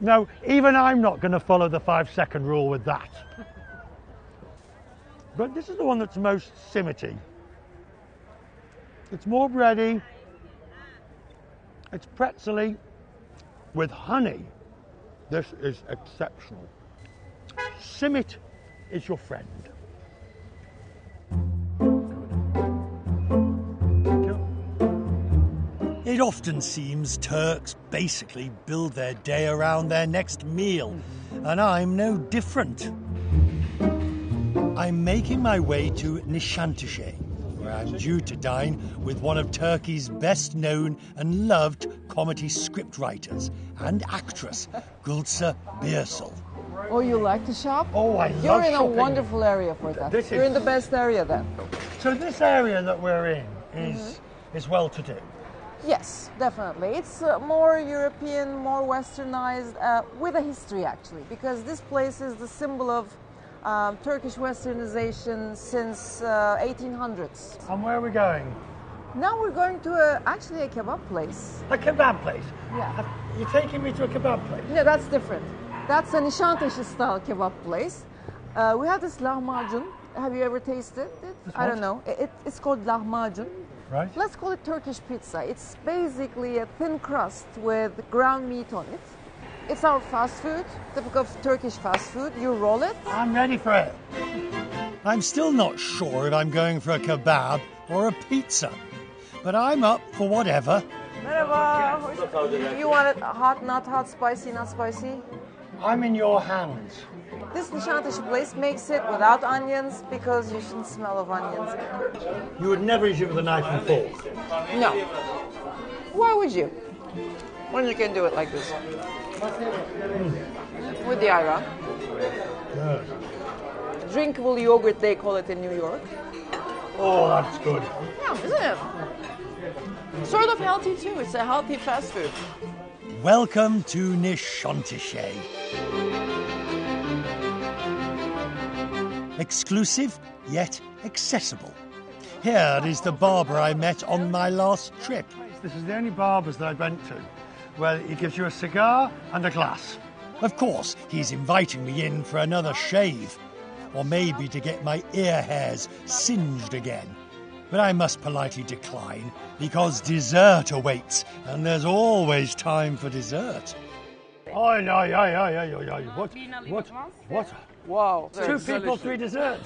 No, even I'm not going to follow the 5-second rule with that. But this is the one that's most simity. It's more bready. It's pretzely with honey. This is exceptional. Simit is your friend. It often seems Turks basically build their day around their next meal, and I'm no different. I'm making my way to Nişantaşı, where I'm due to dine with one of Turkey's best known and loved comedy scriptwriters and actress, Gülse Birsel. Oh, you like to shop? Oh, I love You're in shopping. a wonderful area for that. You're in the best area then. So this area that we're in is well to do. Yes, definitely. It's more European, more westernized, with a history actually, because this place is the symbol of Turkish westernization since 1800s. And where are we going? Now we're going to actually a kebab place. A kebab place? Yeah. You're taking me to a kebab place? No, that's different. That's a Nişantaşı style kebab place. We have this lahmacun. Have you ever tasted it? I don't know. It's called lahmacun. Right. Let's call it Turkish pizza. It's basically a thin crust with ground meat on it. It's our fast food, typical of Turkish fast food. You roll it. I'm ready for it. I'm still not sure if I'm going for a kebab or a pizza, but I'm up for whatever. Merhaba. You want it hot, not hot, spicy, not spicy? I'm in your hands. This Nişantaşı place makes it without onions because you shouldn't smell of onions. You would never eat it with a knife and fork. No. Why would you? When you can do it like this. With the ayran. Yes. Drinkable yogurt, they call it in New York. Oh, that's good. Yeah, isn't it? Sort of healthy too. It's a healthy fast food. Welcome to Nişantaşı. Exclusive, yet accessible. Here is the barber I met on my last trip. This is the only barbers that I went to where he gives you a cigar and a glass. Of course, he's inviting me in for another shave, or maybe to get my ear hairs singed again. But I must politely decline, because dessert awaits, and there's always time for dessert. Oh, no, What? Wow. Two people, three desserts.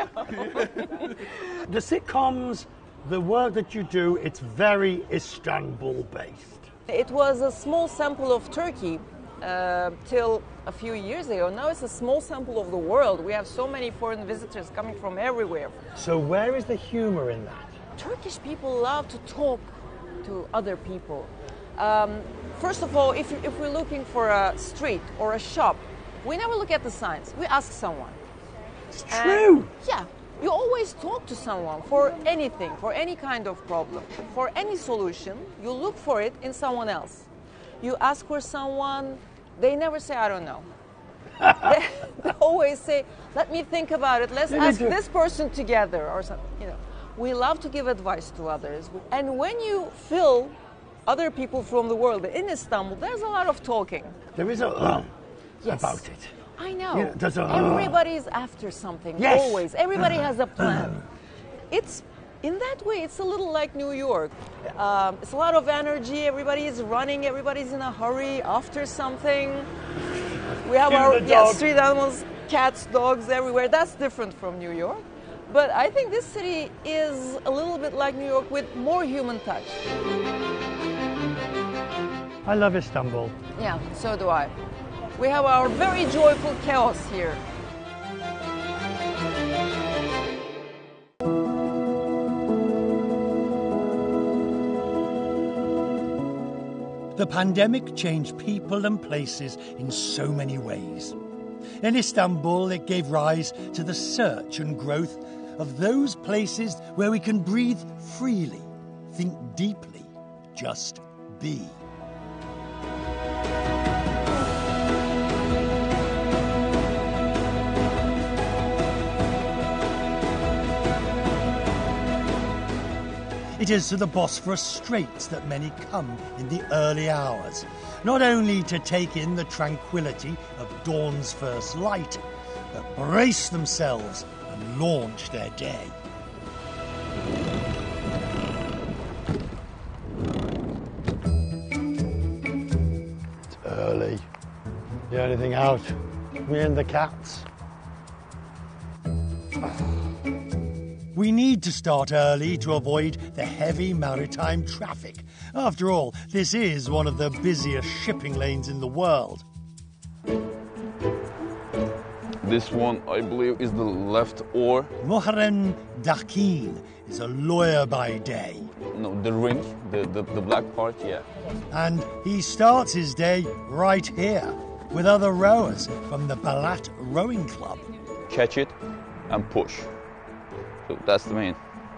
The sitcoms, the work that you do, it's very Istanbul-based. It was a small sample of Turkey till a few years ago. Now it's a small sample of the world. We have so many foreign visitors coming from everywhere. So where is the humor in that? Turkish people love to talk to other people. First of all, if we're looking for a street or a shop, we never look at the signs. We ask someone. It's true. Yeah. You always talk to someone for anything, for any kind of problem, for any solution. You look for it in someone else. You ask for someone, they never say, I don't know. they always say, let me think about it. Let's ask this person together or something. You know, we love to give advice to others. And when you feel other people from the world in Istanbul, there's a lot of talking. There is a about it. I know. Yeah, everybody's after something. Yes. Always. Everybody has a plan. It's in that way. It's a little like New York. It's a lot of energy. Everybody is running. Everybody's in a hurry after something. We have our street animals, cats, dogs everywhere. That's different from New York. But I think this city is a little bit like New York with more human touch. I love Istanbul. Yeah, so do I. We have our very joyful chaos here. The pandemic changed people and places in so many ways. In Istanbul, it gave rise to the search and growth of those places where we can breathe freely, think deeply, just be. It is to the Bosphorus Straits that many come in the early hours, not only to take in the tranquility of dawn's first light, but brace themselves and launch their day. It's early. The only thing out, me and the cats. We need to start early to avoid the heavy maritime traffic. After all, this is one of the busiest shipping lanes in the world. This one, I believe, is the left oar. Muharrem Dakin is a lawyer by day. No, the ring, the black part, yeah. And he starts his day right here with other rowers from the Balat Rowing Club. Catch it and push. So that's the main.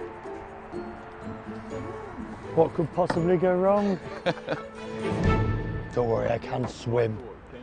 What could possibly go wrong? Don't worry, I can swim.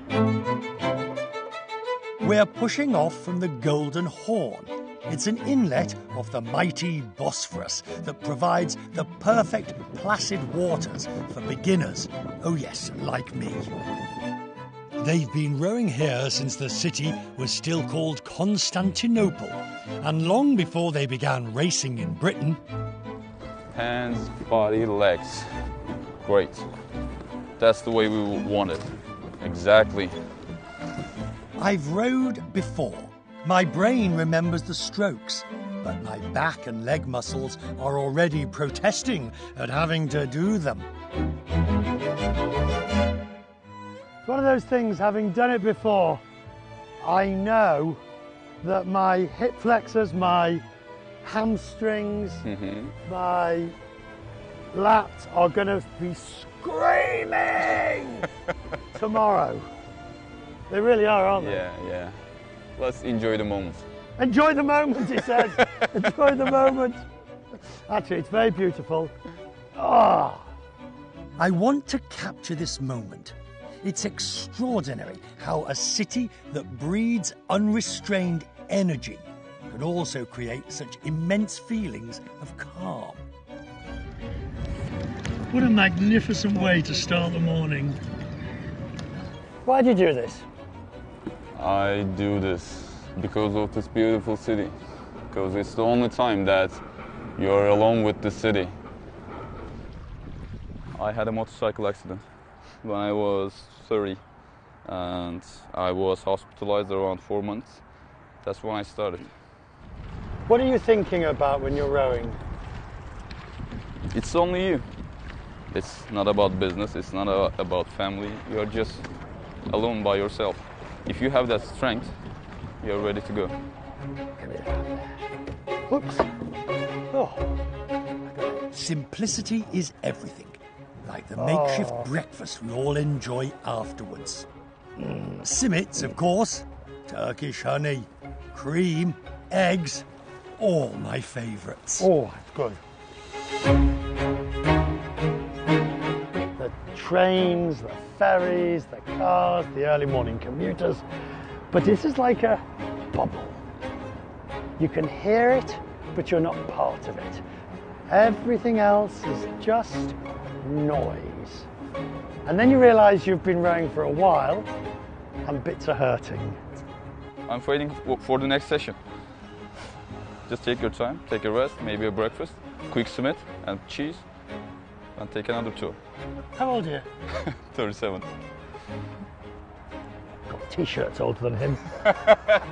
We're pushing off from the Golden Horn. It's an inlet off the mighty Bosphorus that provides the perfect placid waters for beginners. Oh yes, like me. They've been rowing here since the city was still called Constantinople, and long before they began racing in Britain. Hands, body, legs. Great. That's the way we want it. Exactly. I've rowed before. My brain remembers the strokes, but my back and leg muscles are already protesting at having to do them. It's one of those things, having done it before, I know that my hip flexors, my hamstrings, my lats are going to be screaming tomorrow. They really are, aren't they? Yeah. Let's enjoy the moment. Enjoy the moment, he says. Enjoy the moment. Actually, it's very beautiful. Ah! I want to capture this moment. It's extraordinary how a city that breeds unrestrained energy can also create such immense feelings of calm. What a magnificent way to start the morning. Why do you do this? I do this because of this beautiful city. Because it's the only time that you're alone with the city. I had a motorcycle accident when I was 30 and I was hospitalized around 4 months. That's when I started. What are you thinking about when you're rowing? It's only you. It's not about business, it's not about family. You're just alone by yourself. If you have that strength, you're ready to go. Oops. Oh. Simplicity is everything. Like the makeshift breakfast we all enjoy afterwards. Simits, of course. Turkish honey, cream, eggs. All my favourites. Oh, it's good. The trains, the ferries, the cars, the early morning commuters. But this is like a bubble. You can hear it, but you're not part of it. Everything else is just noise. And then you realise you've been rowing for a while and bits are hurting. I'm waiting for the next session. Just take your time, take a rest, maybe a breakfast, quick summit and cheese, and take another tour. How old are you? 37. Got t-shirts older than him.